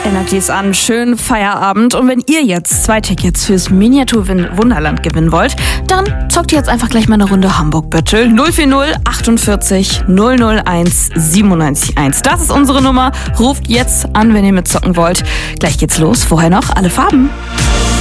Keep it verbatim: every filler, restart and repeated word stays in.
Energy ist an, schönen Feierabend. Und wenn ihr jetzt zwei Tickets fürs Miniatur-Wunderland gewinnen wollt, dann zockt ihr jetzt einfach gleich mal eine Runde Hamburg-Battle. null vier null achtundvierzig null null eins siebenundneunzig eins. Das ist unsere Nummer. Ruft jetzt an, wenn ihr mitzocken wollt. Gleich geht's los. Vorher noch alle Farben.